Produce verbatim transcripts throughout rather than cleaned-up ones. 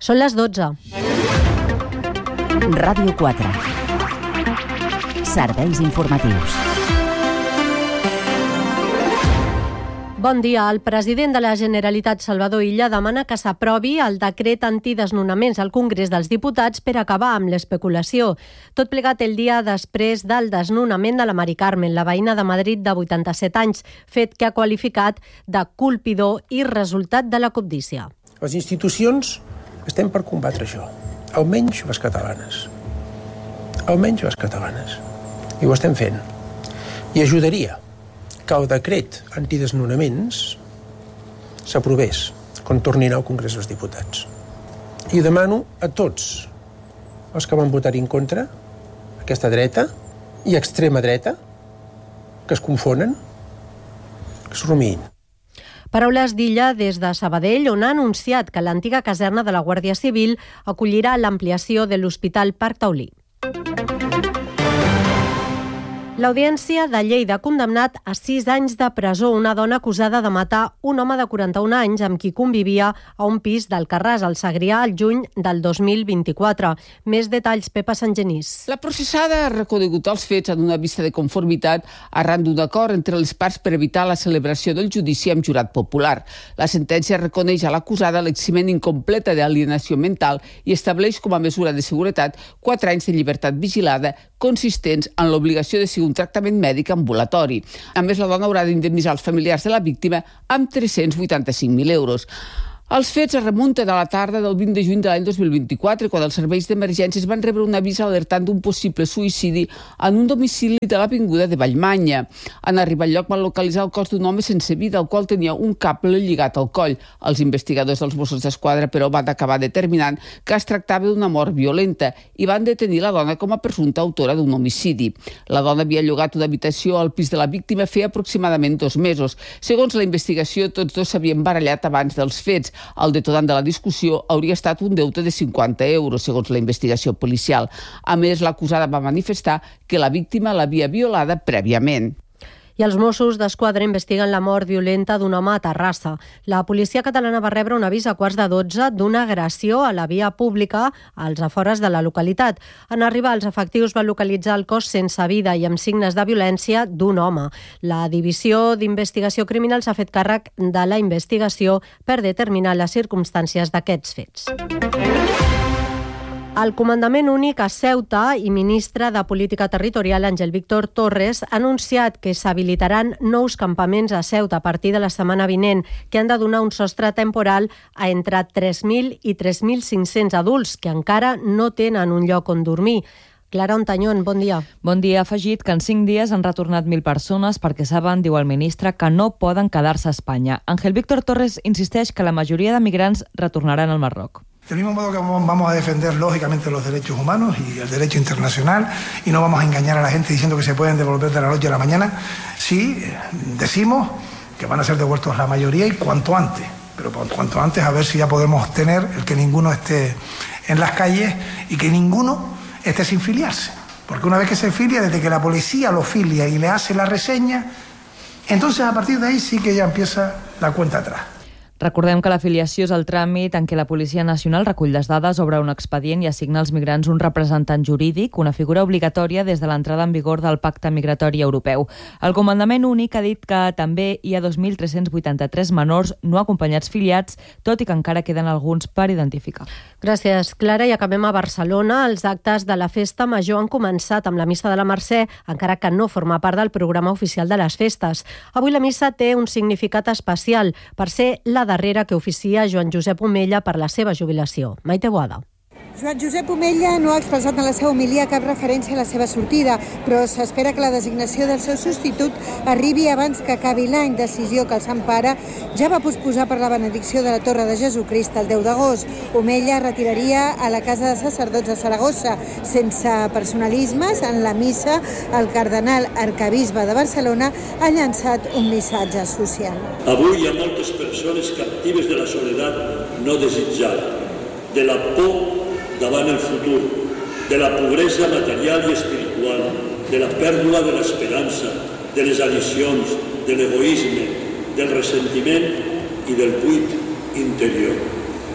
Són les dotze. Ràdio quatre. Serveis informatius. Bon dia. El president de la Generalitat, Salvador Illa, demana que s'aprovi el decret antidesnonaments al Congrés dels Diputats per acabar amb l'especulació. Tot plegat el dia després del desnonament de la Mari Carmen, la veïna de Madrid de vuitanta-set anys, fet que ha qualificat de colpidor i resultat de la cobdícia. Les institucions estem per combatre això, almenys les catalanes. Almenys les catalanes. I ho estem fent. I ajudaria que el decret antidesnonaments s'aprovés quan tornin al Congrés dels Diputats. I demano a tots els que van votar en contra, aquesta dreta i extrema dreta, que es confonen, que es rumiïn. Paraules d'Illa des de Sabadell, on ha anunciat que l'antiga caserna de la Guàrdia Civil acollirà l'ampliació de l'Hospital Parc Taulí. L'Audiència de Lleida ha condemnat a sis anys de presó una dona acusada de matar un home de quaranta-un anys amb qui convivia a un pis d'Alcarràs, al Segrià, al juny del dos mil vint-i-quatre. Més detalls, Pepa Santgenís. La processada ha reconegut els fets en una vista de conformitat arran d'un acord entre les parts per evitar la celebració del judici amb jurat popular. La sentència reconeix a l'acusada l'eximent incompleta d'alienació mental i estableix com a mesura de seguretat quatre anys de llibertat vigilada consistents en l'obligació de seguir un tractament mèdic ambulatori. A més, la dona haurà d'indemnitzar els familiars de la víctima amb tres-cents vuitanta-cinc mil euros. Els fets es remunten a la tarda del vint de juny de l'any dos mil vint-i-quatre, quan els serveis d'emergències van rebre un avís alertant d'un possible suïcidi en un domicili de l'avinguda de Vallmanya. En arribar al lloc van localitzar el cos d'un home sense vida, el qual tenia un cable lligat al coll. Els investigadors dels Mossos d'Esquadra, però, van acabar determinant que es tractava d'una mort violenta i van detenir la dona com a presumpta autora d'un homicidi. La dona havia llogat una habitació al pis de la víctima feia aproximadament dos mesos. Segons la investigació, tots dos s'havien barallat abans dels fets. El detonant de la discussió hauria estat un deute de cinquanta euros, segons la investigació policial. A més, l'acusada va manifestar que la víctima l'havia violada prèviament. I els Mossos d'Esquadra investiguen la mort violenta d'un home a Terrassa. La policia catalana va rebre un avís a quarts de dotze d'una agressió a la via pública als afores de la localitat. En arribar, els efectius van localitzar el cos sense vida i amb signes de violència d'un home. La Divisió d'Investigació Criminal s'ha fet càrrec de la investigació per determinar les circumstàncies d'aquests fets. El comandament únic a Ceuta i ministre de Política Territorial, Àngel Víctor Torres, ha anunciat que s'habilitaran nous campaments a Ceuta a partir de la setmana vinent, que han de donar un sostre temporal a entre tres mil i tres mil cinc-cents adults que encara no tenen un lloc on dormir. Clara Ontañón, bon dia. Bon dia. Ha afegit que en cinc dies han retornat mil persones perquè saben, diu el ministre, que no poden quedar-se a Espanya. Ángel Víctor Torres insisteix que la majoria de migrants retornaran al Marroc. Del mismo modo que vamos a defender lógicamente los derechos humanos y el derecho internacional y no vamos a engañar a la gente diciendo que se pueden devolver de la noche a la mañana, sí decimos que van a ser devueltos la mayoría y cuanto antes, pero cuanto antes a ver si ya podemos tener el que ninguno esté en las calles y que ninguno esté sin filiarse. Porque una vez que se filia, desde que la policía lo filia y le hace la reseña, entonces a partir de ahí sí que ya empieza la cuenta atrás. Recordem que l'afiliació és el tràmit en què la Policia Nacional recull les dades, obre un expedient i assigna als migrants un representant jurídic, una figura obligatòria des de l'entrada en vigor del Pacte Migratori Europeu. El Comandament Únic ha dit que també hi ha dos mil tres-cents vuitanta-tres menors no acompanyats filiats, tot i que encara queden alguns per identificar. Gràcies, Clara. I acabem a Barcelona. Els actes de la Festa Major han començat amb la Missa de la Mercè, encara que no forma part del programa oficial de les festes. Avui la missa té un significat especial per ser la darrera que oficia Joan Josep Omella per la seva jubilació. Maite Boada. Joan Josep Omella no ha expressat en la seva homilia cap referència a la seva sortida, però s'espera que la designació del seu substitut arribi abans que acabi l'any, decisió que el Sant Pare ja va posposar per la benedicció de la Torre de Jesucrist el deu d'agost. Omella retiraria a la Casa de Sacerdots de Saragossa. Sense personalismes, en la missa, el cardenal arcabisbe de Barcelona ha llançat un missatge social. Avui hi ha moltes persones captives de la soledat no desitjada, de la por davant el futur, de la pobresa material i espiritual, de la pèrdua de l'esperança, de les addiccions, de l'egoisme, del ressentiment i del buit interior.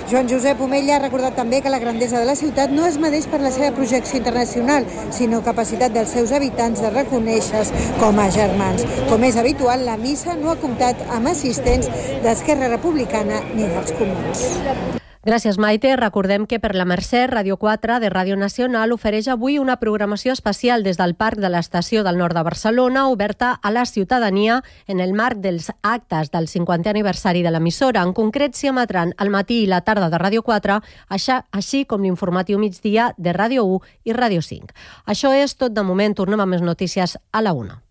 Joan Josep Omella ha recordat també que la grandesa de la ciutat no es medeix per la seva projecció internacional, sinó capacitat dels seus habitants de reconèixer-se com a germans. Com és habitual, la missa no ha comptat amb assistents d'Esquerra Republicana ni dels Comuns. Gràcies, Maite. Recordem que per la Mercè, Ràdio quatre de Ràdio Nacional ofereix avui una programació especial des del Parc de l'Estació del Nord de Barcelona, oberta a la ciutadania en el marc dels actes del cinquantè aniversari de l'emissora. En concret, s'hi emetran al matí i la tarda de Ràdio quatre, així com l'informatiu migdia de Ràdio u i Ràdio cinc. Això és tot de moment. Tornem amb més notícies a la una.